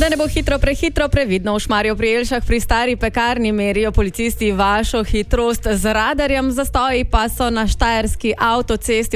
Da ne bo hitro, prehitro, previdno v Šmarju pri Jelšah pri stari pekarni merijo policisti vašo hitrost z radarjem, zastoji pa so na štajerski avtocesti.